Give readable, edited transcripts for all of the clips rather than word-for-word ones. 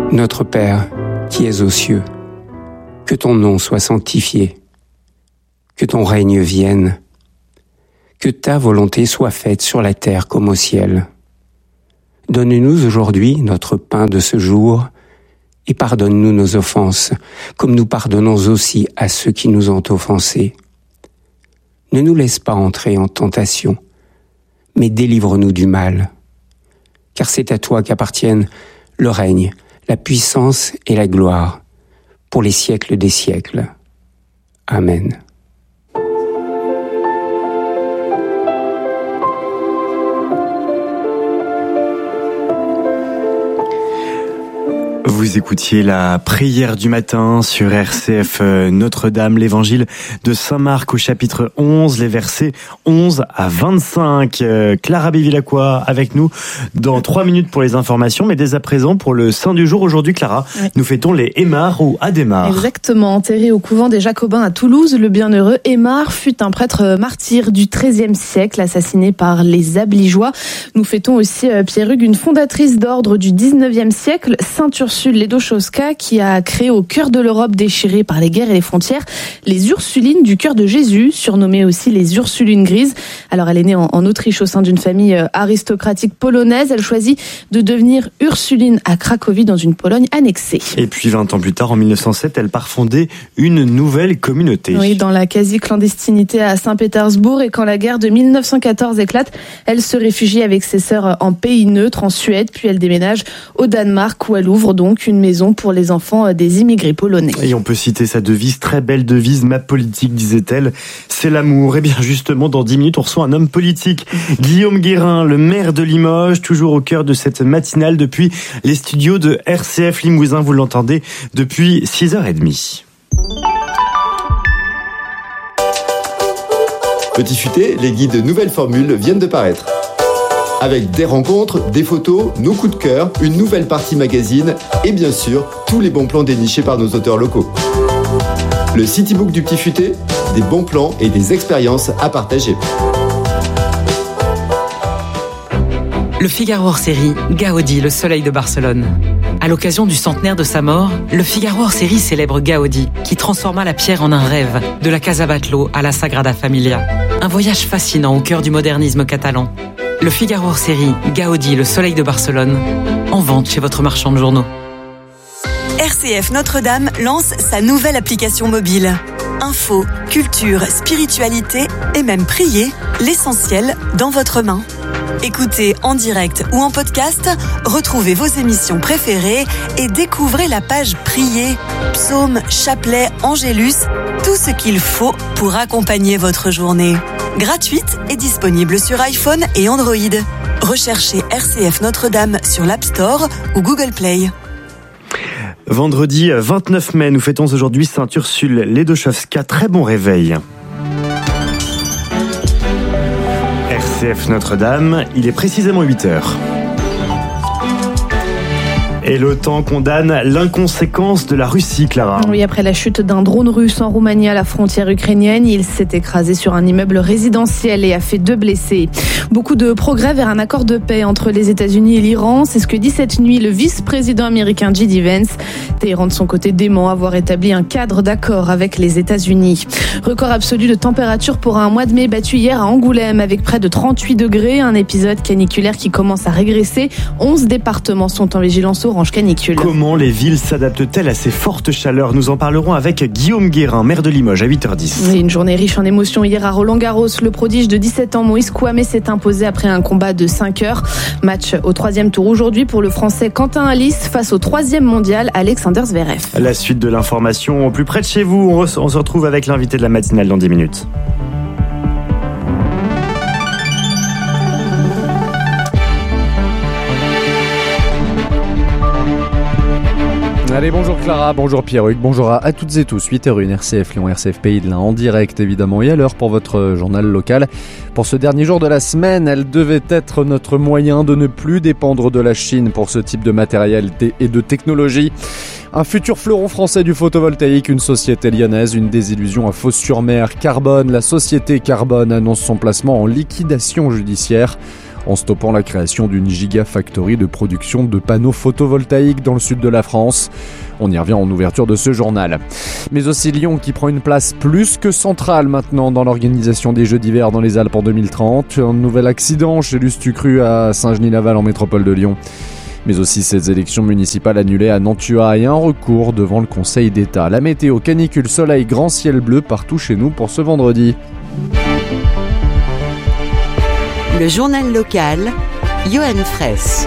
Notre Père, qui es aux cieux, que ton nom soit sanctifié, que ton règne vienne, que ta volonté soit faite sur la terre comme au ciel. Donne-nous aujourd'hui notre pain de ce jour et pardonne-nous nos offenses, comme nous pardonnons aussi à ceux qui nous ont offensés. Ne nous laisse pas entrer en tentation, mais délivre-nous du mal. Car c'est à toi qu'appartiennent le règne, la puissance et la gloire, pour les siècles des siècles. Amen. Vous écoutiez la prière du matin sur RCF Notre-Dame, l'évangile de Saint-Marc au chapitre 11, les versets 11 à 25. Clara Bevilacqua avec nous dans 3 minutes pour les informations, mais dès à présent pour le saint du jour. Aujourd'hui, Clara, nous fêtons les Aymar ou Adhémar. Exactement, enterré au couvent des Jacobins à Toulouse, le bienheureux Aymar fut un prêtre martyr du XIIIe siècle, assassiné par les Abligeois. Nous fêtons aussi Pierre-Hugues, une fondatrice d'ordre du XIXe siècle, Sainte Ursule Ledochowska, qui a créé au cœur de l'Europe déchirée par les guerres et les frontières les Ursulines du cœur de Jésus, surnommées aussi les Ursulines grises. Alors elle est née en Autriche au sein d'une famille aristocratique polonaise. Elle choisit de devenir Ursuline à Cracovie dans une Pologne annexée. Et puis 20 ans plus tard, en 1907, elle part fonder une nouvelle communauté. Oui, dans la quasi-clandestinité à Saint-Pétersbourg, et quand la guerre de 1914 éclate, elle se réfugie avec ses sœurs en pays neutre, en Suède, puis elle déménage au Danemark où elle ouvre donc une maison pour les enfants des immigrés polonais. Et on peut citer sa devise, très belle devise, ma politique, disait-elle, c'est l'amour. Et bien justement, dans 10 minutes, on reçoit un homme politique, Guillaume Guérin, le maire de Limoges, toujours au cœur de cette matinale depuis les studios de RCF Limousin. Vous l'entendez depuis 6h30. Petit futé, les guides nouvelles formules viennent de paraître. Avec des rencontres, des photos, nos coups de cœur, une nouvelle partie magazine et bien sûr, tous les bons plans dénichés par nos auteurs locaux. Le Citybook du Petit Futé, des bons plans et des expériences à partager. Le Figaro hors-série, Gaudi, le soleil de Barcelone. À l'occasion du centenaire de sa mort, le Figaro hors-série célèbre Gaudi, qui transforma la pierre en un rêve, de la Casa Batlló à la Sagrada Familia. Un voyage fascinant au cœur du modernisme catalan. Le Figaro hors-série, Gaudi, le soleil de Barcelone, en vente chez votre marchand de journaux. RCF Notre-Dame lance sa nouvelle application mobile. Info, culture, spiritualité et même prier, l'essentiel dans votre main. Écoutez en direct ou en podcast, retrouvez vos émissions préférées et découvrez la page Prier, psaumes, chapelets, angélus, tout ce qu'il faut pour accompagner votre journée. Gratuite et disponible sur iPhone et Android. Recherchez RCF Notre-Dame sur l'App Store ou Google Play. Vendredi 29 mai, nous fêtons aujourd'hui Sainte Ursule Ledochowska. Très bon réveil. RCF Notre-Dame, il est précisément 8h. Et l'OTAN condamne l'inconséquence de la Russie, Clara. Oui, après la chute d'un drone russe en Roumanie à la frontière ukrainienne, il s'est écrasé sur un immeuble résidentiel et a fait 2 blessés. Beaucoup de progrès vers un accord de paix entre les États-Unis et l'Iran. C'est ce que dit cette nuit le vice-président américain J.D. Vance. Téhéran, de son côté, dément avoir établi un cadre d'accord avec les États-Unis. Record absolu de température pour un mois de mai battu hier à Angoulême avec près de 38 degrés. Un épisode caniculaire qui commence à régresser. 11 départements sont en vigilance orange canicule. Comment les villes s'adaptent-elles à ces fortes chaleurs? Nous en parlerons avec Guillaume Guérin, maire de Limoges, à 8h10. Une journée riche en émotions hier à Roland-Garros. Le prodige de 17 ans, Moïse Kouamé, s'est imposé après un combat de 5 heures. Match au 3e tour aujourd'hui pour le Français Quentin Halys face au 3e mondial Alexander Zverev. La suite de l'information au plus près de chez vous. On se retrouve avec l'invité de la matinale dans 10 minutes. Allez, bonjour Clara, bonjour Pierre-Hugues, bonjour à toutes et tous. 8h01, RCF Lyon, RCF Pays de l'Ain, en direct évidemment, et à l'heure pour votre journal local. Pour ce dernier jour de la semaine, elle devait être notre moyen de ne plus dépendre de la Chine pour ce type de matériel et de technologie. Un futur fleuron français du photovoltaïque, une société lyonnaise, une désillusion à Fos-sur-Mer. Carbone, la société Carbone annonce son placement en liquidation judiciaire. en stoppant la création d'une gigafactory de production de panneaux photovoltaïques dans le sud de la France. On y revient en ouverture de ce journal. Mais aussi Lyon qui prend une place plus que centrale maintenant dans l'organisation des Jeux d'hiver dans les Alpes en 2030. Un nouvel accident chez Lustucru à Saint-Genis-Laval en métropole de Lyon. Mais aussi ces élections municipales annulées à Nantua et un recours devant le Conseil d'État. La météo, canicule, soleil, grand ciel bleu partout chez nous pour ce vendredi. Le journal local, Johan Fraisse.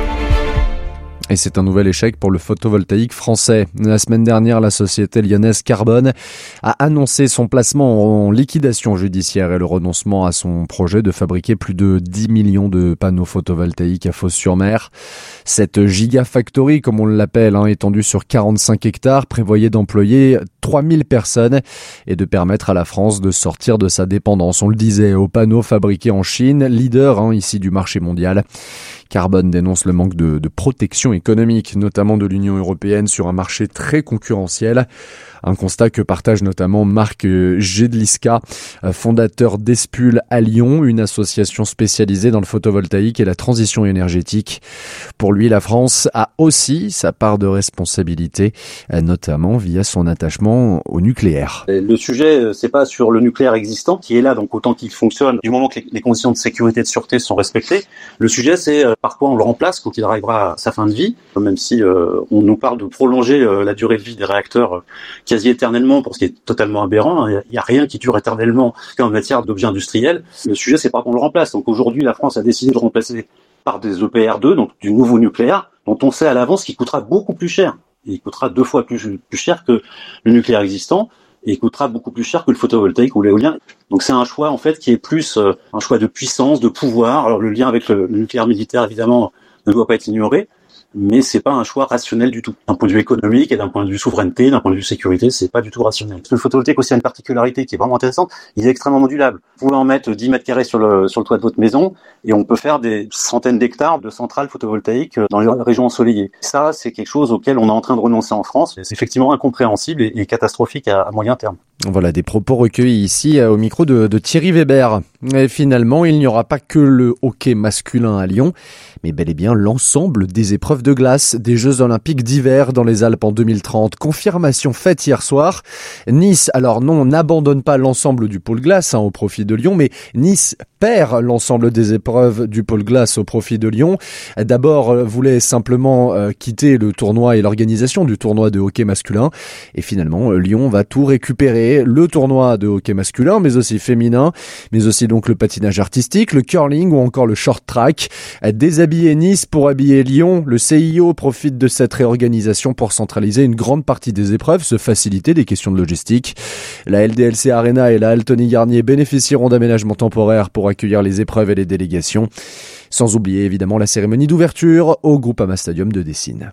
Et c'est un nouvel échec pour le photovoltaïque français. La semaine dernière, la société lyonnaise Carbone a annoncé son placement en liquidation judiciaire et le renoncement à son projet de fabriquer plus de 10 millions de panneaux photovoltaïques à Fos-sur-Mer. Cette gigafactory, comme on l'appelle, étendue sur 45 hectares, prévoyait d'employer 3000 personnes et de permettre à la France de sortir de sa dépendance, on le disait, aux panneaux fabriqués en Chine, leader ici du marché mondial. Carbone dénonce le manque de protection économique, notamment de l'Union européenne, sur un marché très concurrentiel. Un constat que partage notamment Marc Jedliska, fondateur d'Espul à Lyon, une association spécialisée dans le photovoltaïque et la transition énergétique. Pour lui, la France a aussi sa part de responsabilité, notamment via son attachement au nucléaire. Le sujet, c'est pas sur le nucléaire existant qui est là, donc autant qu'il fonctionne, du moment que les conditions de sécurité et de sûreté sont respectées. Le sujet, c'est par quoi on le remplace quand il arrivera à sa fin de vie, même si on nous parle de prolonger la durée de vie des réacteurs quasi éternellement, pour ce qui est totalement aberrant. Il n'y a rien qui dure éternellement en matière d'objets industriels. Le sujet, c'est pas qu'on le remplace. Donc aujourd'hui, la France a décidé de remplacer par des EPR2, donc du nouveau nucléaire, dont on sait à l'avance qu'il coûtera beaucoup plus cher. Il coûtera 2 fois plus cher que le nucléaire existant, et il coûtera beaucoup plus cher que le photovoltaïque ou l'éolien. Donc c'est un choix en fait qui est plus un choix de puissance, de pouvoir. Alors le lien avec le nucléaire militaire évidemment ne doit pas être ignoré, mais c'est pas un choix rationnel du tout. D'un point de vue économique et d'un point de vue souveraineté, d'un point de vue sécurité, c'est pas du tout rationnel. Le photovoltaïque aussi a une particularité qui est vraiment intéressante, il est extrêmement modulable. Vous pouvez en mettre 10 mètres carrés sur le toit de votre maison et on peut faire des centaines d'hectares de centrales photovoltaïques dans les régions ensoleillées. Ça, c'est quelque chose auquel on est en train de renoncer en France. C'est effectivement incompréhensible et catastrophique à moyen terme. Voilà des propos recueillis ici au micro de Thierry Weber. Et finalement, il n'y aura pas que le hockey masculin à Lyon, mais bel et bien l'ensemble des épreuves de glace des Jeux Olympiques d'hiver dans les Alpes en 2030. Confirmation faite hier soir. Nice, alors non, n'abandonne pas l'ensemble du pôle glace au profit de Lyon, mais Nice perd l'ensemble des épreuves du pôle glace au profit de Lyon. D'abord, voulait simplement quitter le tournoi et l'organisation du tournoi de hockey masculin. Et finalement, Lyon va tout récupérer, le tournoi de hockey masculin, mais aussi féminin, mais aussi donc le patinage artistique, le curling ou encore le short track. Déshabiller Nice pour habiller Lyon, le CIO profite de cette réorganisation pour centraliser une grande partie des épreuves, se faciliter des questions de logistique. La LDLC Arena et la Altony Garnier bénéficieront d'aménagements temporaires pour accueillir les épreuves et les délégations. Sans oublier évidemment la cérémonie d'ouverture au Groupama Stadium de Dessine.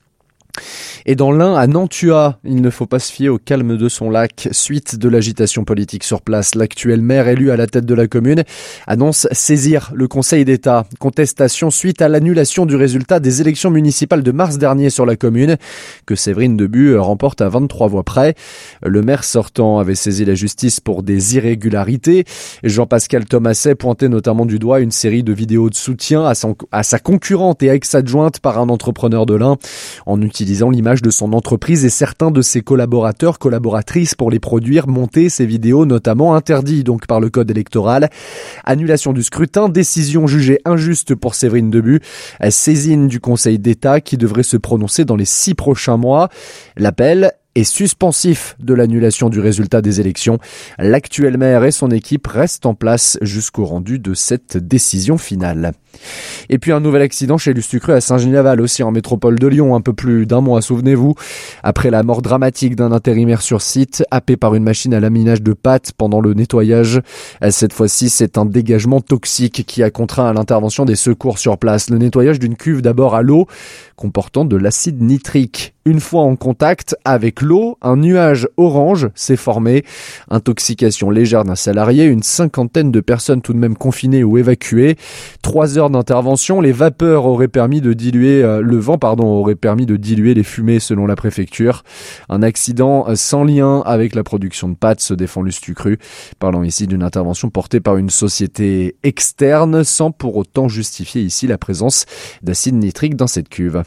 Et dans l'Ain, à Nantua, il ne faut pas se fier au calme de son lac. Suite de l'agitation politique sur place, l'actuel maire élu à la tête de la commune annonce saisir le Conseil d'État. Contestation suite à l'annulation du résultat des élections municipales de mars dernier sur la commune, que Séverine Debu remporte à 23 voix près. Le maire sortant avait saisi la justice pour des irrégularités. Jean-Pascal Thomaset pointait notamment du doigt une série de vidéos de soutien à sa concurrente et ex-adjointe par un entrepreneur de l'Ain, en utilisant l'image de son entreprise et certains de ses collaboratrices pour les produire, monter ces vidéos notamment interdites donc par le code électoral. Annulation du scrutin, décision jugée injuste pour Séverine Debu, saisine du Conseil d'État qui devrait se prononcer dans les 6 prochains mois. L'appel est suspensif de l'annulation du résultat des élections. L'actuel maire et son équipe restent en place jusqu'au rendu de cette décision finale. Et puis un nouvel accident chez Lustucru à Saint-Genis-Laval, aussi en métropole de Lyon, un peu plus d'1 mois, souvenez-vous. Après la mort dramatique d'un intérimaire sur site, happé par une machine à laminage de pâtes pendant le nettoyage. Cette fois-ci, c'est un dégagement toxique qui a contraint à l'intervention des secours sur place. Le nettoyage d'une cuve d'abord à l'eau, comportant de l'acide nitrique. Une fois en contact avec l'eau, un nuage orange s'est formé. Intoxication légère d'un salarié, une 50aine de personnes tout de même confinées ou évacuées. 3 heures heures d'intervention. Le vent aurait permis de diluer les fumées selon la préfecture. Un accident sans lien avec la production de pâtes, se défend Lustucru, parlant ici d'une intervention portée par une société externe sans pour autant justifier ici la présence d'acide nitrique dans cette cuve.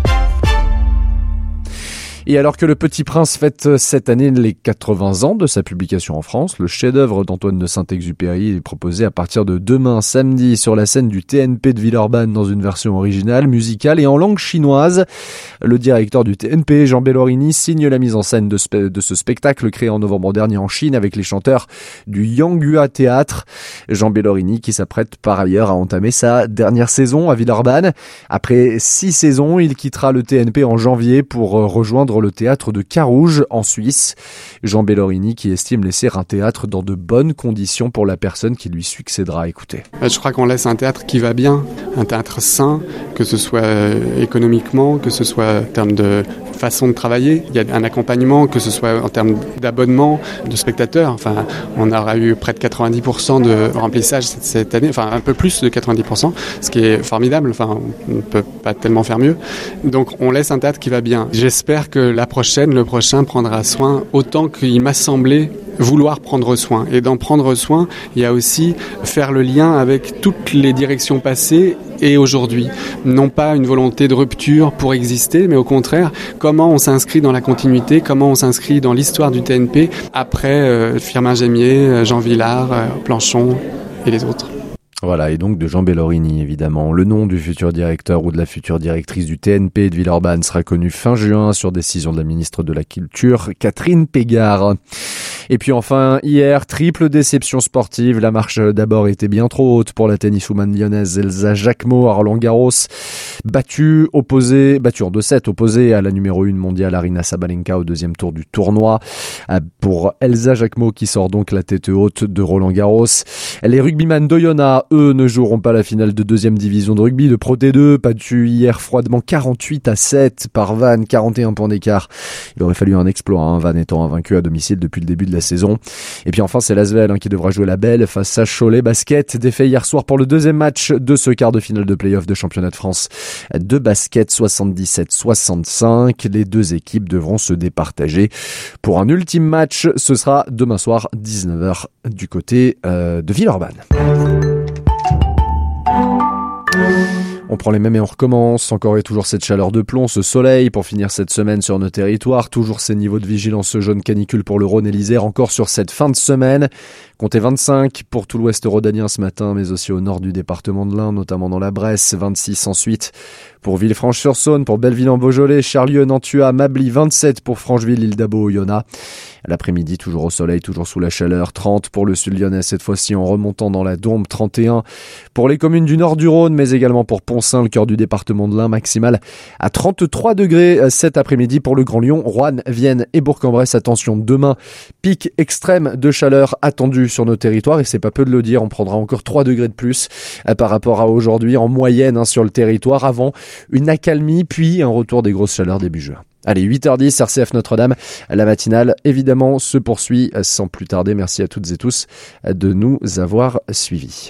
Et alors que Le Petit Prince fête cette année les 80 ans de sa publication en France, le chef-d'œuvre d'Antoine de Saint-Exupéry est proposé à partir de demain samedi sur la scène du TNP de Villeurbanne dans une version originale, musicale et en langue chinoise. Le directeur du TNP, Jean Bellorini, signe la mise en scène de ce spectacle créé en novembre dernier en Chine avec les chanteurs du Yanghua Théâtre. Jean Bellorini qui s'apprête par ailleurs à entamer sa dernière saison à Villeurbanne. Après 6 saisons, il quittera le TNP en janvier pour rejoindre le théâtre de Carouge en Suisse. Jean Bellorini qui estime laisser un théâtre dans de bonnes conditions pour la personne qui lui succédera. Écoutez. Je crois qu'on laisse un théâtre qui va bien, un théâtre sain, que ce soit économiquement, que ce soit en termes de façon de travailler. Il y a un accompagnement, que ce soit en termes d'abonnement, de spectateurs. Enfin, on aura eu près de 90% de remplissage cette année, enfin un peu plus de 90%, ce qui est formidable. Enfin, on ne peut pas tellement faire mieux. Donc on laisse un théâtre qui va bien. J'espère que le prochain prendra soin autant qu'il m'a semblé vouloir prendre soin. Et dans prendre soin, il y a aussi faire le lien avec toutes les directions passées et aujourd'hui. Non pas une volonté de rupture pour exister, mais au contraire, comment on s'inscrit dans la continuité, comment on s'inscrit dans l'histoire du TNP après Firmin Gémier, Jean Villard, Planchon et les autres. Voilà, et donc de Jean Bellorini, évidemment. Le nom du futur directeur ou de la future directrice du TNP de Villeurbanne sera connu fin juin sur décision de la ministre de la Culture, Catherine Pégard. Et puis enfin, hier, triple déception sportive. La marche d'abord était bien trop haute pour la tenniswoman lyonnaise Elsa Jacquemot à Roland-Garros. Battue en 2-7, opposée à la numéro 1 mondiale Aryna Sabalenka au deuxième tour du tournoi. Pour Elsa Jacquemot qui sort donc la tête haute de Roland-Garros. Les rugbyman d'Oyonnax, eux, ne joueront pas la finale de deuxième division de rugby de Pro T2, battu hier froidement 48-7 par Vannes, 41 points d'écart. Il aurait fallu un exploit, Vannes étant invaincu à domicile depuis le début de la saison. Et puis enfin, c'est l'Asvel qui devra jouer la belle face à Cholet Basket, défait hier soir pour le deuxième match de ce quart de finale de play-off de championnat de France de basket, 77-65. Les deux équipes devront se départager pour un ultime match. Ce sera demain soir, 19h, du côté de Villeurbanne. On prend les mêmes et on recommence. Encore et toujours cette chaleur de plomb, ce soleil pour finir cette semaine sur nos territoires. Toujours ces niveaux de vigilance jaune canicule pour le Rhône et l'Isère encore sur cette fin de semaine. Comptez 25 pour tout l'ouest rhodanien ce matin, mais aussi au nord du département de l'Ain, notamment dans la Bresse. 26 ensuite pour Villefranche-sur-Saône, pour Belleville-en-Beaujolais, Charlieu, Nantua, Mably. 27 pour Francheville, l'île d'Abo, Oyonnax. L'après-midi, toujours au soleil, toujours sous la chaleur. 30 pour le sud lyonnais, cette fois-ci en remontant dans la Dombes. 31 pour les communes du nord du Rhône, mais également pour Poncin, le cœur du département de l'Ain. Maximal à 33 degrés cet après-midi pour le Grand Lyon, Roanne, Vienne et Bourg-en-Bresse. Attention, demain, pic extrême de chaleur attendu sur nos territoires, et c'est pas peu de le dire, on prendra encore 3 degrés de plus par rapport à aujourd'hui en moyenne sur le territoire, avant une accalmie puis un retour des grosses chaleurs début juin. Allez, 8h10, RCF Notre-Dame, la matinale évidemment se poursuit sans plus tarder. Merci à toutes et tous de nous avoir suivis.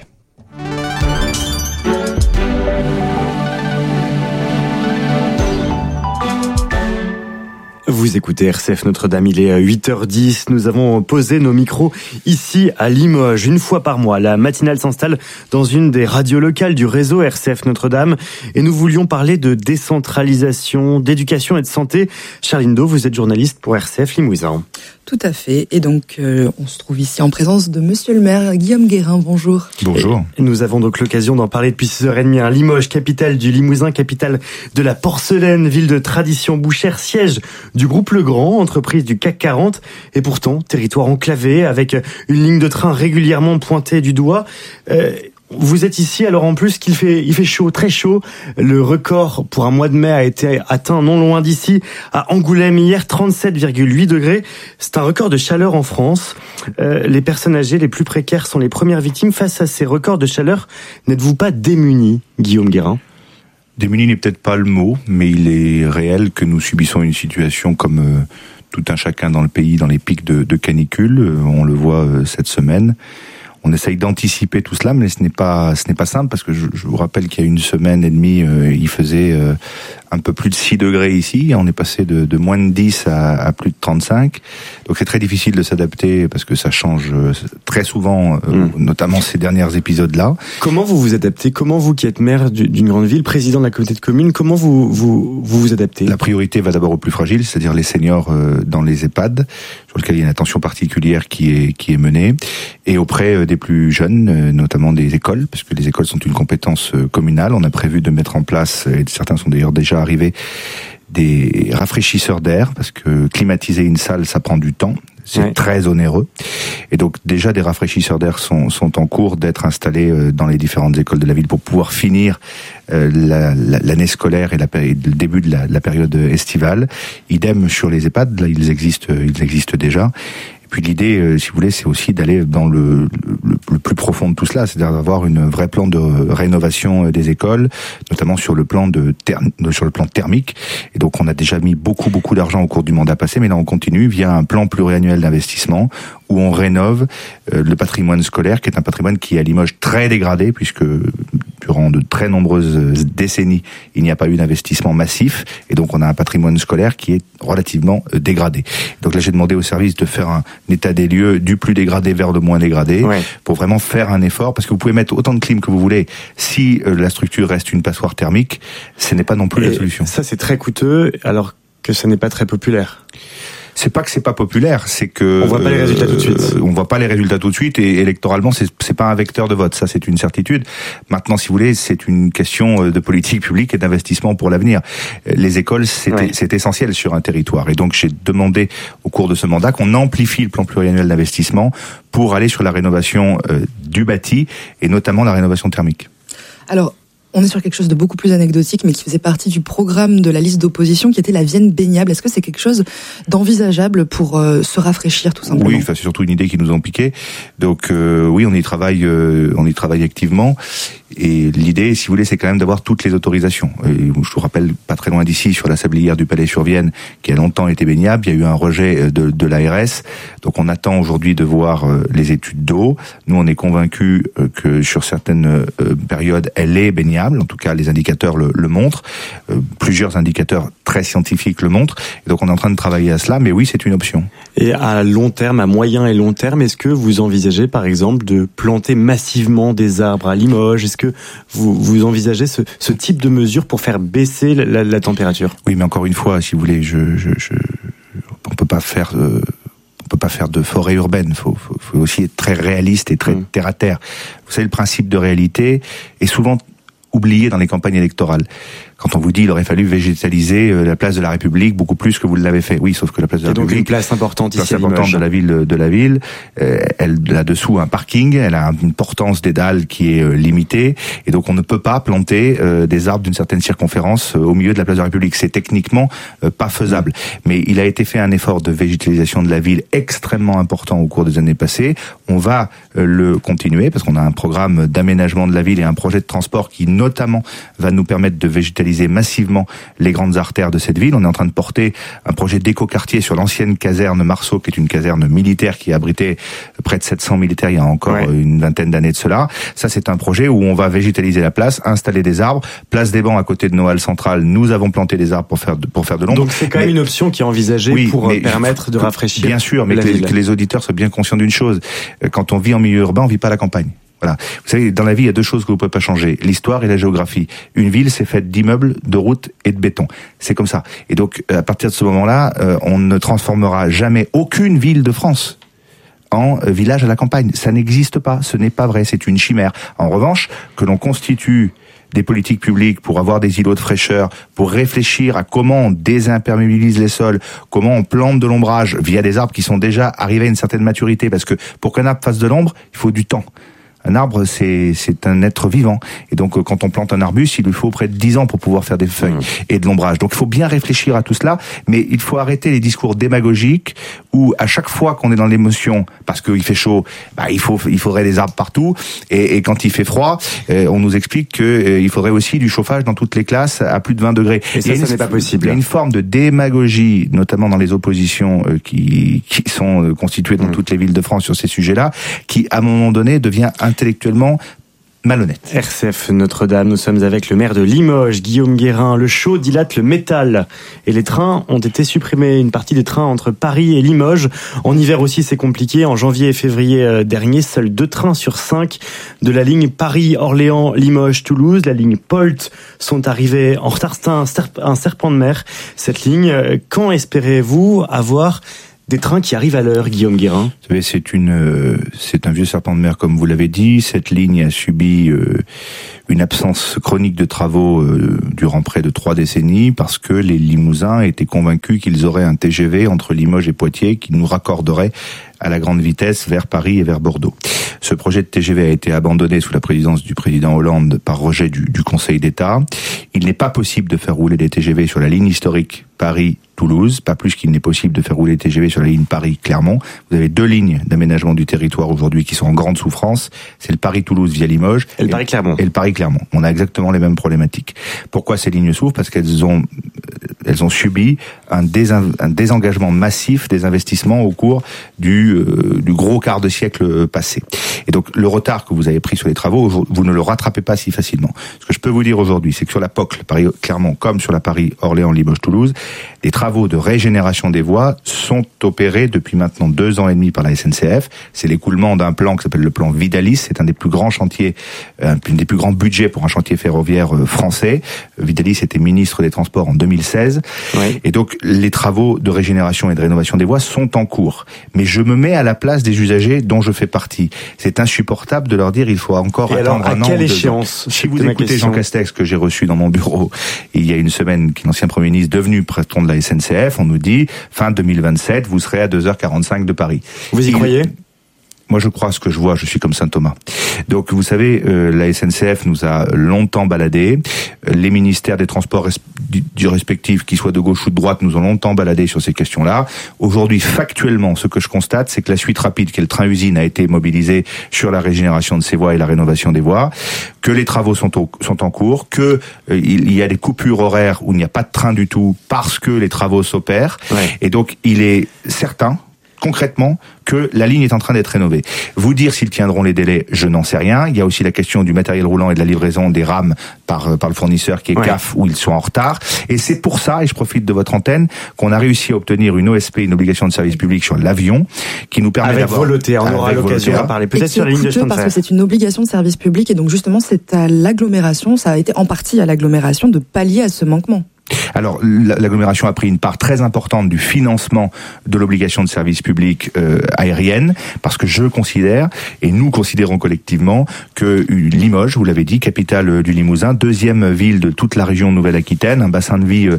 Vous écoutez RCF Notre-Dame, il est 8h10. Nous avons posé nos micros ici à Limoges. Une fois par mois, la matinale s'installe dans une des radios locales du réseau RCF Notre-Dame. Et nous voulions parler de décentralisation, d'éducation et de santé. Charline Do, vous êtes journaliste pour RCF Limousin. Tout à fait. Et donc, on se trouve ici en présence de Monsieur le maire, Guillaume Guérin. Bonjour. Bonjour. Et nous avons donc l'occasion d'en parler depuis 6h30. Limoges, capitale du Limousin, capitale de la porcelaine, ville de tradition bouchère, siège du groupe Legrand, entreprise du CAC 40. Et pourtant, territoire enclavé, avec une ligne de train régulièrement pointée du doigt. Vous êtes ici, alors en plus qu'il fait chaud, très chaud. Le record pour un mois de mai a été atteint non loin d'ici, à Angoulême hier, 37,8 degrés. C'est un record de chaleur en France. Les personnes âgées les plus précaires sont les premières victimes. Face à ces records de chaleur, n'êtes-vous pas démunis, Guillaume Guérin ? Démunis n'est peut-être pas le mot, mais il est réel que nous subissons une situation comme tout un chacun dans le pays, dans les pics de canicule. On le voit cette semaine. On essaye d'anticiper tout cela, mais ce n'est pas simple parce que je vous rappelle qu'il y a 1 semaine et demie, il faisait un peu plus de 6 degrés ici. On est passé de moins de 10 à plus de 35. Donc c'est très difficile de s'adapter parce que ça change très souvent, notamment ces derniers épisodes-là. Comment vous vous adaptez? Comment vous qui êtes maire d'une grande ville, président de la communauté de communes, comment vous adaptez? La priorité va d'abord aux plus fragiles, c'est-à-dire les seniors dans les EHPAD, sur lesquels il y a une attention particulière qui est menée, et auprès des plus jeunes, notamment des écoles, parce que les écoles sont une compétence communale. On a prévu de mettre en place, et certains sont d'ailleurs déjà arrivés, des rafraîchisseurs d'air, parce que climatiser une salle, ça prend du temps. C'est très onéreux. Et donc déjà des rafraîchisseurs d'air sont en cours d'être installés dans les différentes écoles de la ville pour pouvoir finir l'année scolaire et le début de la période estivale. Idem sur les EHPAD, là ils existent déjà. Puis l'idée, si vous voulez, c'est aussi d'aller dans le plus profond de tout cela, c'est-à-dire d'avoir un vrai plan de rénovation des écoles, notamment sur le plan thermique. Et donc on a déjà mis beaucoup d'argent au cours du mandat passé, mais là on continue via un plan pluriannuel d'investissement où on rénove le patrimoine scolaire, qui est un patrimoine qui est à Limoges très dégradé, puisque durant de très nombreuses décennies, il n'y a pas eu d'investissement massif, et donc on a un patrimoine scolaire qui est relativement dégradé. Donc là, j'ai demandé au service de faire un état des lieux du plus dégradé vers le moins dégradé, pour vraiment faire un effort, parce que vous pouvez mettre autant de clim que vous voulez, si la structure reste une passoire thermique, ce n'est pas non plus la solution. Ça, c'est très coûteux, alors que ça n'est pas très populaire. C'est pas que c'est pas populaire, c'est que on voit pas les résultats tout de suite. On voit pas les résultats tout de suite, et électoralement c'est pas un vecteur de vote, ça c'est une certitude. Maintenant, si vous voulez, c'est une question de politique publique et d'investissement pour l'avenir. Les écoles, c'est essentiel sur un territoire, et donc j'ai demandé au cours de ce mandat qu'on amplifie le plan pluriannuel d'investissement pour aller sur la rénovation du bâti et notamment la rénovation thermique. Alors, on est sur quelque chose de beaucoup plus anecdotique, mais qui faisait partie du programme de la liste d'opposition, qui était la Vienne baignable. Est-ce que c'est quelque chose d'envisageable pour se rafraîchir, tout simplement? Oui, enfin, c'est surtout une idée qui nous ont piqué. Donc oui, on y travaille activement. Et l'idée, si vous voulez, c'est quand même d'avoir toutes les autorisations. Et je vous rappelle, pas très loin d'ici, sur la sablière du Palais-sur-Vienne, qui a longtemps été baignable, il y a eu un rejet de l'ARS. Donc on attend aujourd'hui de voir les études d'eau. Nous, on est convaincus que sur certaines périodes, elle est baignable. En tout cas, les indicateurs le montrent. Plusieurs indicateurs très scientifiques le montrent. Et donc on est en train de travailler à cela, mais oui, c'est une option. Et à long terme, à moyen et long terme, est-ce que vous envisagez, par exemple, de planter massivement des arbres à Limoges? Est-ce que vous envisagez ce type de mesure pour faire baisser la température? Oui, mais encore une fois, si vous voulez, on peut pas faire de forêt urbaine. Faut aussi être très réaliste et très terre à terre. Vous savez, le principe de réalité est souvent oublié dans les campagnes électorales. Quand on vous dit qu'il aurait fallu végétaliser la place de la République beaucoup plus que vous l'avez fait. Oui, sauf que la place de la République, une place importante ici à Limoges, de la ville, elle là-dessous un parking, elle a une portance des dalles qui est limitée, et donc on ne peut pas planter des arbres d'une certaine circonférence au milieu de la place de la République. C'est techniquement pas faisable. Mais il a été fait un effort de végétalisation de la ville extrêmement important au cours des années passées. On va le continuer parce qu'on a un programme d'aménagement de la ville et un projet de transport qui notamment va nous permettre de végétaliser massivement les grandes artères de cette ville. On est en train de porter un projet d'écoquartier sur l'ancienne caserne Marceau, qui est une caserne militaire qui abritait près de 700 militaires il y a encore une vingtaine d'années de cela. Ça, c'est un projet où on va végétaliser la place, installer des arbres, place des bancs à côté de nos halles centrales. Nous avons planté des arbres pour faire de l'ombre. Donc c'est quand même une option qui est envisagée pour permettre de rafraîchir. Bien sûr, mais que les auditeurs soient bien conscients d'une chose. Quand on vit en milieu urbain, on vit pas à la campagne. Voilà. Vous savez, dans la vie, il y a deux choses que vous pouvez pas changer. L'histoire et la géographie. Une ville, c'est faite d'immeubles, de routes et de béton. C'est comme ça. Et donc, à partir de ce moment-là, on ne transformera jamais aucune ville de France en village à la campagne. Ça n'existe pas. Ce n'est pas vrai. C'est une chimère. En revanche, que l'on constitue des politiques publiques pour avoir des îlots de fraîcheur, pour réfléchir à comment on désimperméabilise les sols, comment on plante de l'ombrage via des arbres qui sont déjà arrivés à une certaine maturité, parce que pour qu'un arbre fasse de l'ombre, il faut du temps. Un arbre, c'est un être vivant. Et donc, quand on plante un arbuste, il lui faut près de 10 ans pour pouvoir faire des feuilles et de l'ombrage. Donc, il faut bien réfléchir à tout cela, mais il faut arrêter les discours démagogiques où, à chaque fois qu'on est dans l'émotion, parce qu'il fait chaud, il faudrait des arbres partout, et quand il fait froid, on nous explique que il faudrait aussi du chauffage dans toutes les classes à plus de 20 degrés. Et ça n'est pas possible. Il y a une forme de démagogie, notamment dans les oppositions qui sont constituées dans toutes les villes de France sur ces sujets-là, qui, à un moment donné, devient intellectuellement malhonnête. RCF Notre-Dame, nous sommes avec le maire de Limoges, Guillaume Guérin. Le chaud dilate le métal et les trains ont été supprimés. Une partie des trains entre Paris et Limoges. En hiver aussi, c'est compliqué. En janvier et février dernier, seuls 2 trains sur 5 de la ligne Paris-Orléans-Limoges-Toulouse, la ligne POLT, sont arrivés en retard. C'est un serpent de mer, cette ligne. Quand espérez-vous avoir des trains qui arrivent à l'heure, Guillaume Guérin? Vous savez, c'est un vieux serpent de mer, comme vous l'avez dit. Cette ligne a subi une absence chronique de travaux durant près de 3 décennies parce que les Limousins étaient convaincus qu'ils auraient un TGV entre Limoges et Poitiers qui nous raccorderait à la grande vitesse vers Paris et vers Bordeaux. Ce projet de TGV a été abandonné sous la présidence du président Hollande par rejet du Conseil d'État. Il n'est pas possible de faire rouler des TGV sur la ligne historique Paris-Toulouse, pas plus qu'il n'est possible de faire rouler des TGV sur la ligne Paris-Clermont. Vous avez 2 lignes d'aménagement du territoire aujourd'hui qui sont en grande souffrance. C'est le Paris-Toulouse via Limoges et le Paris-Clermont. Et le Paris-Clermont. On a exactement les mêmes problématiques. Pourquoi ces lignes souffrent? Parce qu'elles ont subi un désengagement massif des investissements au cours du gros quart de siècle passé. Et donc, le retard que vous avez pris sur les travaux, vous ne le rattrapez pas si facilement. Ce que je peux vous dire aujourd'hui, c'est que sur la POCL, Paris-Clermont, comme sur la Paris-Orléans-Limoges-Toulouse, les travaux de régénération des voies sont opérés depuis maintenant 2 ans et demi par la SNCF. C'est l'écoulement d'un plan qui s'appelle le plan Vidalis. C'est un des plus grands chantiers, un des plus grands budgets pour un chantier ferroviaire français. Vidalis était ministre des Transports en 2016. Oui. Et donc, les travaux de régénération et de rénovation des voies sont en cours. Mais je me mets à la place des usagers dont je fais partie. C'est insupportable de leur dire il faut encore attendre un an. À quelle échéance? Si vous écoutez Jean Castex, que j'ai reçu dans mon bureau il y a une semaine, qui est l'ancien Premier ministre devenu patron de la SNCF, on nous dit fin 2027, vous serez à 2h45 de Paris. Vous y croyez? Moi, je crois à ce que je vois, je suis comme saint Thomas. Donc, vous savez, la SNCF nous a longtemps baladés. Les ministères des Transports respectifs, qu'ils soient de gauche ou de droite, nous ont longtemps baladés sur ces questions-là. Aujourd'hui, factuellement, ce que je constate, c'est que la suite rapide, qui est le train-usine, a été mobilisée sur la régénération de ces voies et la rénovation des voies, que les travaux sont en cours, que il y a des coupures horaires où il n'y a pas de train du tout parce que les travaux s'opèrent. Ouais. Et donc, il est certain, concrètement, que la ligne est en train d'être rénovée. Vous dire s'ils tiendront les délais, je n'en sais rien. Il y a aussi la question du matériel roulant et de la livraison des rames par le fournisseur qui est CAF, où ils sont en retard. Et c'est pour ça, et je profite de votre antenne, qu'on a réussi à obtenir une OSP, une obligation de service public sur l'avion, qui nous permet d'avoir... Avec Volotea, on aura l'occasion d'en parler. Peut-être sur la ligne de chemin de fer. Parce que c'est une obligation de service public, et donc justement, c'est à l'agglomération, ça a été en partie à l'agglomération de pallier à ce manquement. Alors, l'agglomération a pris une part très importante du financement de l'obligation de service public aérienne, parce que je considère, et nous considérons collectivement, que Limoges, vous l'avez dit, capitale du Limousin, 2e ville de toute la région Nouvelle-Aquitaine, un bassin de vie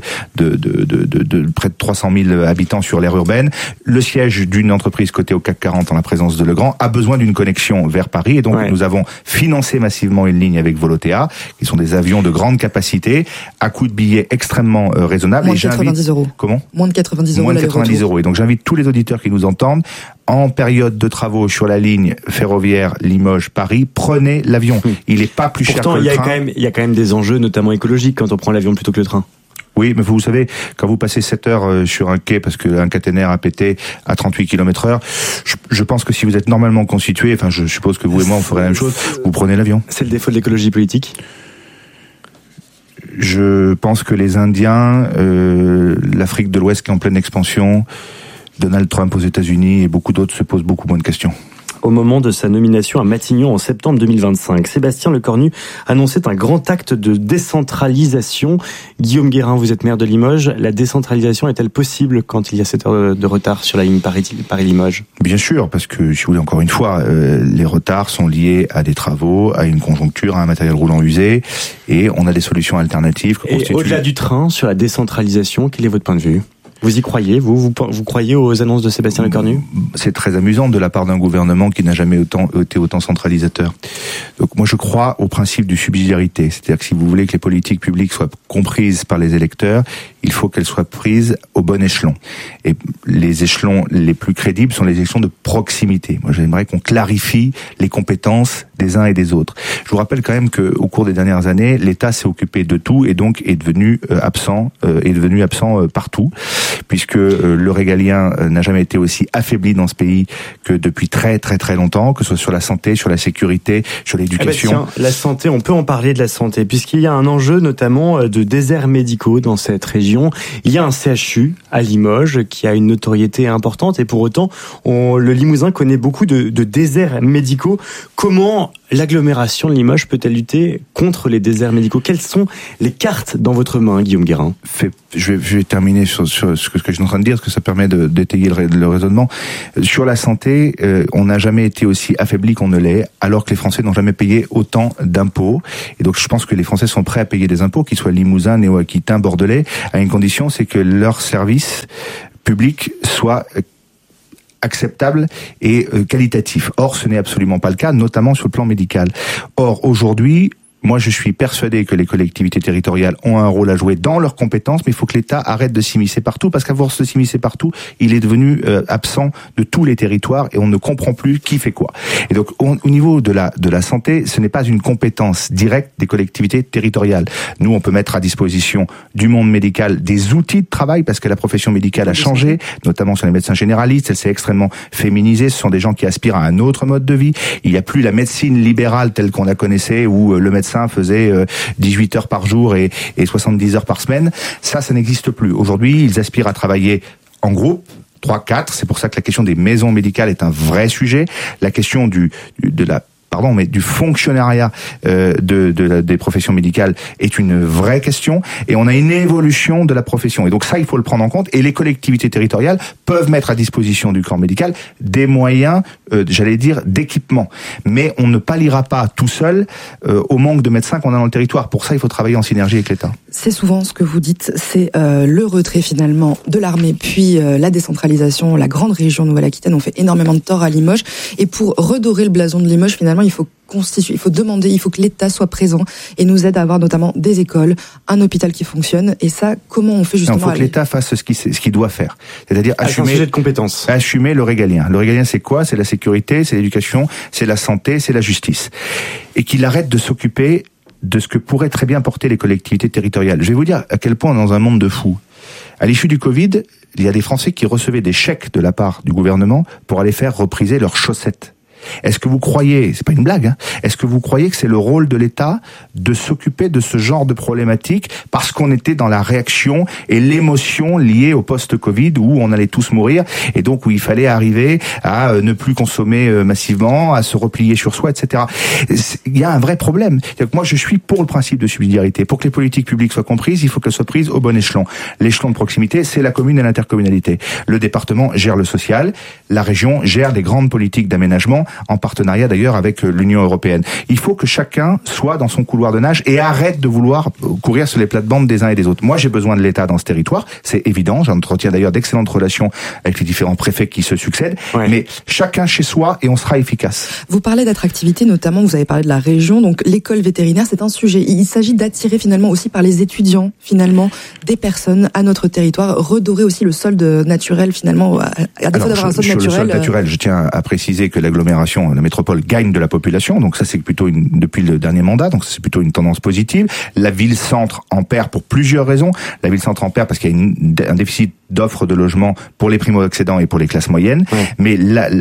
de près de 300 000 habitants sur l'aire urbaine, le siège d'une entreprise cotée au CAC 40 en la présence de Legrand, a besoin d'une connexion vers Paris, et donc nous avons financé massivement une ligne avec Volotea, qui sont des avions de grande capacité, à coût de billets extrêmement raisonnable. Moins de 90 euros. Comment? Moins de 90 euros. Moins de 90 euros. Et donc j'invite tous les auditeurs qui nous entendent, en période de travaux sur la ligne ferroviaire Limoges-Paris, prenez l'avion. Il n'est pas plus cher que le train. Il y a quand même des enjeux, notamment écologiques, quand on prend l'avion plutôt que le train. Oui, mais vous savez, quand vous passez 7 heures sur un quai parce qu'un caténaire a pété à 38 km/h, je pense que si vous êtes normalement constitué, enfin je suppose que vous et moi on ferait la même chose, vous prenez l'avion. C'est le défaut de l'écologie politique? Je pense que les Indiens, l'Afrique de l'Ouest qui est en pleine expansion, Donald Trump aux États-Unis et beaucoup d'autres se posent beaucoup moins de questions. Au moment de sa nomination à Matignon en septembre 2025, Sébastien Lecornu annonçait un grand acte de décentralisation. Guillaume Guérin, vous êtes maire de Limoges. La décentralisation est-elle possible quand il y a 7 heures de retard sur la ligne Paris-Limoges? Bien sûr, parce que, si vous voulez, encore une fois, les retards sont liés à des travaux, à une conjoncture, à un matériel roulant usé, et on a des solutions alternatives. Et au-delà du train, sur la décentralisation, quel est votre point de vue? Vous y croyez, vous croyez aux annonces de Sébastien Lecornu ? C'est très amusant de la part d'un gouvernement qui n'a jamais été autant centralisateur. Donc moi je crois au principe du subsidiarité, c'est-à-dire que si vous voulez que les politiques publiques soient comprises par les électeurs, il faut qu'elles soient prises au bon échelon. Et les échelons les plus crédibles sont les échelons de proximité. Moi j'aimerais qu'on clarifie les compétences des uns et des autres. Je vous rappelle quand même qu'au cours des dernières années, l'État s'est occupé de tout et donc est devenu absent partout, puisque le régalien n'a jamais été aussi affaibli dans ce pays que depuis très très très longtemps, que ce soit sur la santé, sur la sécurité, sur l'éducation. Tiens, la santé, on peut en parler de la santé, puisqu'il y a un enjeu notamment de déserts médicaux dans cette région. Il y a un CHU à Limoges qui a une notoriété importante et pour autant, le Limousin connaît beaucoup de déserts médicaux. Comment l'agglomération de Limoges peut-elle lutter contre les déserts médicaux ? Quelles sont les cartes dans votre main, Guillaume Guérin ? Je vais terminer sur ce que je suis en train de dire, parce que ça permet d'étayer le raisonnement. Sur la santé, on n'a jamais été aussi affaibli qu'on ne l'est, alors que les Français n'ont jamais payé autant d'impôts. Et donc je pense que les Français sont prêts à payer des impôts, qu'ils soient limousins, néo-aquitains, bordelais, à une condition, c'est que leur service public soit acceptable et qualitatif. Or, ce n'est absolument pas le cas, notamment sur le plan médical. Or, aujourd'hui, moi, je suis persuadé que les collectivités territoriales ont un rôle à jouer dans leurs compétences, mais il faut que l'État arrête de s'immiscer partout, parce qu'à force de s'immiscer partout, il est devenu absent de tous les territoires et on ne comprend plus qui fait quoi. Et donc, au niveau de la santé, ce n'est pas une compétence directe des collectivités territoriales. Nous, on peut mettre à disposition du monde médical des outils de travail, parce que la profession médicale a changé, notamment sur les médecins généralistes. Elle s'est extrêmement féminisée. Ce sont des gens qui aspirent à un autre mode de vie. Il n'y a plus la médecine libérale telle qu'on la connaissait, où le médecin faisait 18 heures par jour et 70 heures par semaine. Ça n'existe plus. Aujourd'hui, ils aspirent à travailler en groupe, 3-4. C'est pour ça que la question des maisons médicales est un vrai sujet. La question du fonctionnariat des professions médicales est une vraie question, et on a une évolution de la profession. Et donc ça, il faut le prendre en compte, et les collectivités territoriales peuvent mettre à disposition du corps médical des moyens, d'équipement. Mais on ne palliera pas tout seul au manque de médecins qu'on a dans le territoire. Pour ça, il faut travailler en synergie avec l'État. C'est souvent ce que vous dites, c'est le retrait finalement de l'armée, puis la décentralisation. La grande région Nouvelle-Aquitaine, on fait énormément de tort à Limoges, et pour redorer le blason de Limoges, finalement, il faut que l'État soit présent et nous aide à avoir notamment des écoles, un hôpital qui fonctionne. Et ça, comment on fait justement ? Il faut que l'État fasse ce qu'il doit faire. C'est-à-dire assumer, un sujet de compétence. Assumer le régalien. Le régalien, c'est quoi ? C'est la sécurité, c'est l'éducation, c'est la santé, c'est la justice. Et qu'il arrête de s'occuper de ce que pourraient très bien porter les collectivités territoriales. Je vais vous dire à quel point on est dans un monde de fous. À l'issue du Covid, il y a des Français qui recevaient des chèques de la part du gouvernement pour aller faire repriser leurs chaussettes. Est-ce que vous croyez, c'est pas une blague, est-ce que vous croyez que c'est le rôle de l'État de s'occuper de ce genre de problématiques parce qu'on était dans la réaction et l'émotion liée au post-Covid où on allait tous mourir et donc où il fallait arriver à ne plus consommer massivement, à se replier sur soi, etc. Il y a un vrai problème. Moi, je suis pour le principe de subsidiarité. Pour que les politiques publiques soient comprises, il faut qu'elles soient prises au bon échelon. L'échelon de proximité, c'est la commune et l'intercommunalité. Le département gère le social, la région gère les grandes politiques d'aménagement, en partenariat d'ailleurs avec l'Union européenne. Il faut que chacun soit dans son couloir de nage et arrête de vouloir courir sur les plates-bandes des uns et des autres. Moi, j'ai besoin de l'État dans ce territoire, c'est évident. J'entretiens d'ailleurs d'excellentes relations avec les différents préfets qui se succèdent, mais chacun chez soi et on sera efficace. Vous parlez d'attractivité, notamment, vous avez parlé de la région, donc l'école vétérinaire, c'est un sujet. Il s'agit d'attirer finalement aussi par les étudiants, finalement, des personnes à notre territoire, redorer aussi le solde naturel, finalement, à défaut d'avoir un solde naturel. Le solde naturel, je tiens à préciser que l'agglomération, la métropole gagne de la population, donc ça c'est plutôt depuis le dernier mandat, donc c'est plutôt une tendance positive. La ville-centre en perd pour plusieurs raisons. La ville-centre en perd parce qu'il y a un déficit d'offres de logements pour les primo-accédants et pour les classes moyennes, mais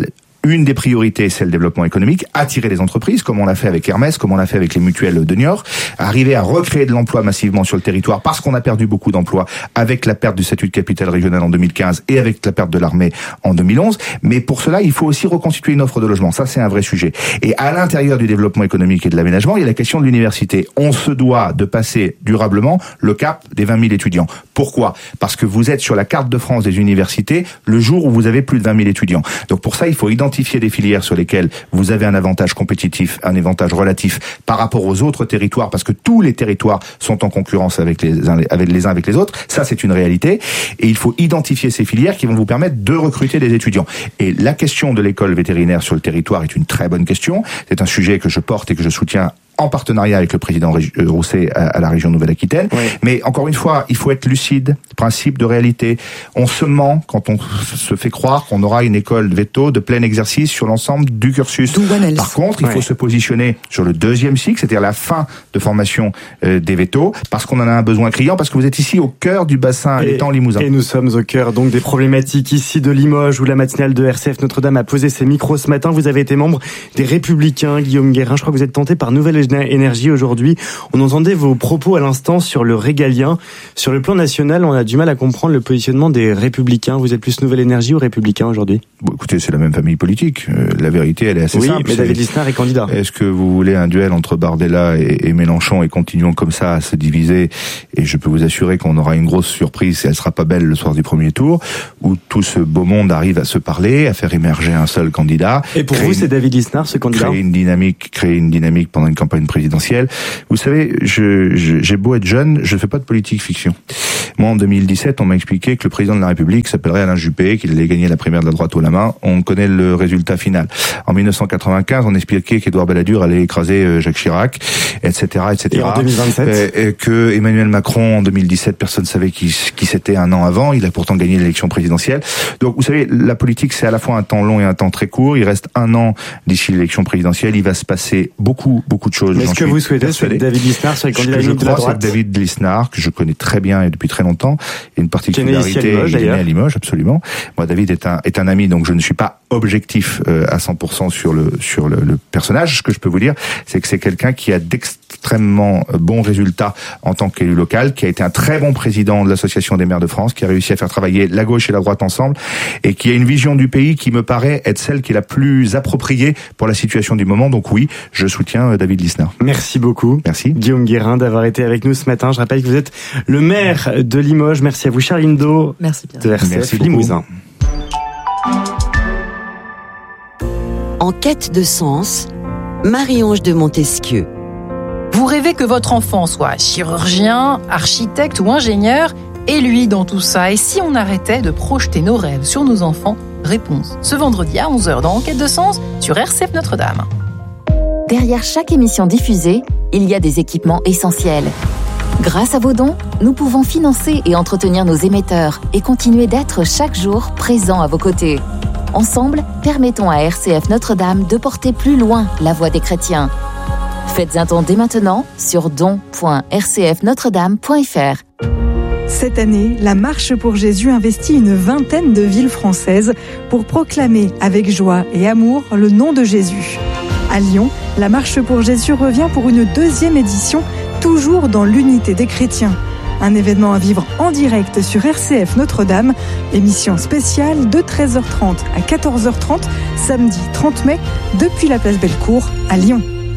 une des priorités, c'est le développement économique, attirer les entreprises, comme on l'a fait avec Hermès, comme on l'a fait avec les mutuelles de Niort, arriver à recréer de l'emploi massivement sur le territoire, parce qu'on a perdu beaucoup d'emplois avec la perte du statut de capitale régionale en 2015 et avec la perte de l'armée en 2011. Mais pour cela, il faut aussi reconstituer une offre de logement. Ça, c'est un vrai sujet. Et à l'intérieur du développement économique et de l'aménagement, il y a la question de l'université. On se doit de passer durablement le cap des 20 000 étudiants. Pourquoi ? Parce que vous êtes sur la carte de France des universités le jour où vous avez plus de 20 000 étudiants. Donc pour ça, il faut identifier identifier des filières sur lesquelles vous avez un avantage compétitif, un avantage relatif par rapport aux autres territoires, parce que tous les territoires sont en concurrence avec les uns avec les autres. Ça, c'est une réalité. Et il faut identifier ces filières qui vont vous permettre de recruter des étudiants. Et la question de l'école vétérinaire sur le territoire est une très bonne question. C'est un sujet que je porte et que je soutiens en partenariat avec le président Rousset à la région Nouvelle-Aquitaine. Oui. Mais encore une fois, il faut être lucide, principe de réalité. On se ment quand on se fait croire qu'on aura une école de véto de plein exercice sur l'ensemble du cursus. Par contre, il faut se positionner sur le deuxième cycle, c'est-à-dire la fin de formation des vétos, parce qu'on en a un besoin criant, parce que vous êtes ici au cœur du bassin étang limousin. Et nous sommes au cœur donc des problématiques ici de Limoges, où la matinale de RCF Notre-Dame a posé ses micros ce matin. Vous avez été membre des Républicains, Guillaume Guérin. Je crois que vous êtes tenté par Nouvelle Énergie aujourd'hui. On entendait vos propos à l'instant sur le régalien. Sur le plan national, on a du mal à comprendre le positionnement des Républicains. Vous êtes plus Nouvelle Énergie ou Républicains aujourd'hui ? Bon, écoutez, c'est la même famille politique. La vérité, elle est assez simple. Oui, mais David Lisnard est candidat. Est-ce que vous voulez un duel entre Bardella et Mélenchon et continuons comme ça à se diviser ? Et je peux vous assurer qu'on aura une grosse surprise et elle sera pas belle le soir du premier tour, où tout ce beau monde arrive à se parler, à faire émerger un seul candidat. Et pour vous, c'est David Lisnard, ce candidat ? Créer une dynamique pendant une campagne présidentielle. Vous savez, j'ai beau être jeune, je fais pas de politique fiction. Moi, en 2017, on m'a expliqué que le président de la République s'appellerait Alain Juppé, qu'il allait gagner la primaire de la droite haut la main. On connaît le résultat final. En 1995, on expliquait qu'Édouard Balladur allait écraser Jacques Chirac, etc., etc. Et en 2027, que Emmanuel Macron, en 2017, personne ne savait qui c'était un an avant. Il a pourtant gagné l'élection présidentielle. Donc, vous savez, la politique, c'est à la fois un temps long et un temps très court. Il reste un an d'ici l'élection présidentielle. Il va se passer beaucoup de choses. Mais est-ce que vous souhaitez que David Lisnard soit le candidat unique de la droite ? C'est David Lisnard, que je connais très bien et depuis très longtemps, et une particularité, il est né à Limoges, absolument. Moi, David est un ami, donc je ne suis pas objectif à 100% sur le personnage. Ce que je peux vous dire, c'est que c'est quelqu'un qui a d'extrêmement bons résultats en tant qu'élu local, qui a été un très bon président de l'Association des maires de France, qui a réussi à faire travailler la gauche et la droite ensemble, et qui a une vision du pays qui me paraît être celle qui est la plus appropriée pour la situation du moment. Donc oui, je soutiens David Lisnard. Merci beaucoup. Merci. Guillaume Guérin d'avoir été avec nous ce matin. Je rappelle que vous êtes le maire de Limoges. Merci à vous, Charline Do. Merci bien. De RCF Limousin. En quête de sens, Marie-Ange de Montesquieu. Vous rêvez que votre enfant soit chirurgien, architecte ou ingénieur, et lui dans tout ça. Et si on arrêtait de projeter nos rêves sur nos enfants ? Réponse ce vendredi à 11h dans Enquête de sens sur RCF Notre-Dame. Derrière chaque émission diffusée, il y a des équipements essentiels. Grâce à vos dons, nous pouvons financer et entretenir nos émetteurs et continuer d'être chaque jour présents à vos côtés. Ensemble, permettons à RCF Notre-Dame de porter plus loin la voix des chrétiens. Faites un don dès maintenant sur don.rcfnotredame.fr. Cette année, la Marche pour Jésus investit une vingtaine de villes françaises pour proclamer avec joie et amour le nom de Jésus. À Lyon, la Marche pour Jésus revient pour une deuxième édition, toujours dans l'unité des chrétiens. Un événement à vivre en direct sur RCF Notre-Dame, émission spéciale de 13h30 à 14h30, samedi 30 mai, depuis la place Bellecour à Lyon.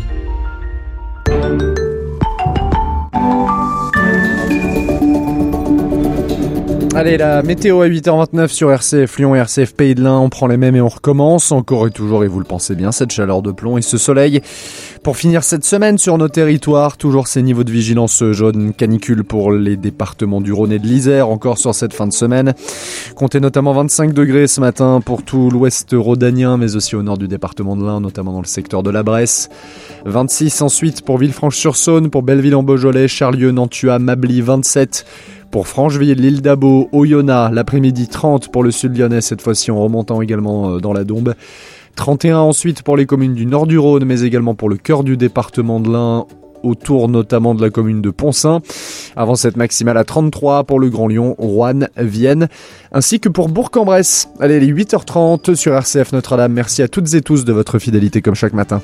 Allez, la météo à 8h29 sur RCF Lyon et RCF Pays de l'Ain. On prend les mêmes et on recommence. Encore et toujours, et vous le pensez bien, cette chaleur de plomb et ce soleil. Pour finir cette semaine sur nos territoires, toujours ces niveaux de vigilance jaune canicule pour les départements du Rhône et de l'Isère, encore sur cette fin de semaine. Comptez notamment 25 degrés ce matin pour tout l'ouest rhodanien, mais aussi au nord du département de l'Ain, notamment dans le secteur de la Bresse. 26 ensuite pour Villefranche-sur-Saône, pour Belleville-en-Beaujolais, Charlieu, Nantua, Mably, 27 pour Francheville, l'île d'Abo, Oyonnax, l'après-midi 30 pour le sud lyonnais, cette fois-ci en remontant également dans la Dombes. 31 ensuite pour les communes du nord du Rhône, mais également pour le cœur du département de l'Ain, autour notamment de la commune de Poncin. Avant cette maximale à 33 pour le Grand Lyon, Roanne, Vienne, ainsi que pour Bourg-en-Bresse. Allez, les 8h30 sur RCF Notre-Dame. Merci à toutes et tous de votre fidélité comme chaque matin.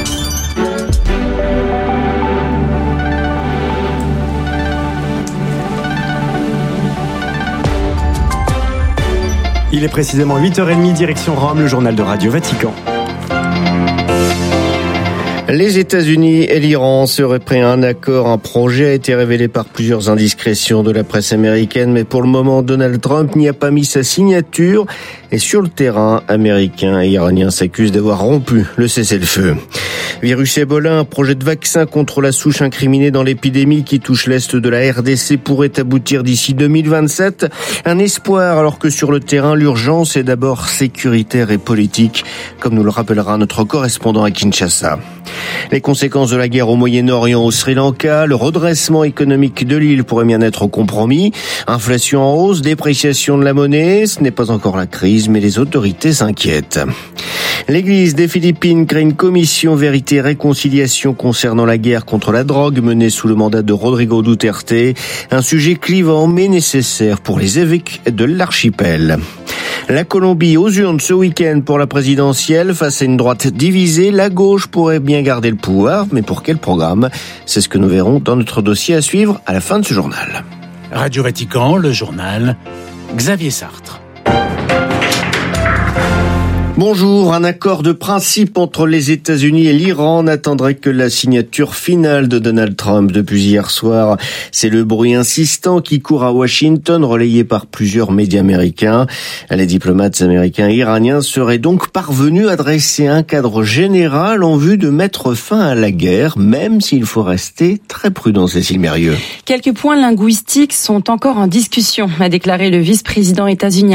Il est précisément 8h30, direction Rome, le journal de Radio Vatican. Les États-Unis et l'Iran seraient prêts à un accord. Un projet a été révélé par plusieurs indiscrétions de la presse américaine, mais pour le moment, Donald Trump n'y a pas mis sa signature. Et sur le terrain, Américains et Iraniens s'accusent d'avoir rompu le cessez-le-feu. Virus Ebola, un projet de vaccin contre la souche incriminée dans l'épidémie qui touche l'Est de la RDC pourrait aboutir d'ici 2027. Un espoir, alors que sur le terrain, l'urgence est d'abord sécuritaire et politique, comme nous le rappellera notre correspondant à Kinshasa. Les conséquences de la guerre au Moyen-Orient, au Sri Lanka, le redressement économique de l'île pourrait bien être au compromis. Inflation en hausse, dépréciation de la monnaie, ce n'est pas encore la crise, mais les autorités s'inquiètent. L'Église des Philippines crée une commission vérité et réconciliation concernant la guerre contre la drogue menée sous le mandat de Rodrigo Duterte. Un sujet clivant mais nécessaire pour les évêques de l'archipel. La Colombie aux urnes ce week-end pour la présidentielle. Face à une droite divisée, la gauche pourrait bien garder le pouvoir. Mais pour quel programme ? C'est ce que nous verrons dans notre dossier à suivre à la fin de ce journal. Radio Vatican, le journal, Xavier Sartre. Bonjour, un accord de principe entre les États-Unis et l'Iran n'attendrait que la signature finale de Donald Trump depuis hier soir. C'est le bruit insistant qui court à Washington, relayé par plusieurs médias américains. Les diplomates américains et iraniens seraient donc parvenus à dresser un cadre général en vue de mettre fin à la guerre, même s'il faut rester très prudent, Cécile Mérieux. Quelques points linguistiques sont encore en discussion, a déclaré le vice-président états-unien